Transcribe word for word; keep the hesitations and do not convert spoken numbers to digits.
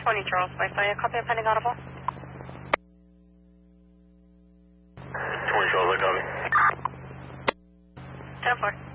twenty Charles Place. Are you a copy of pending audible? twenty Charles, I copy. ten four.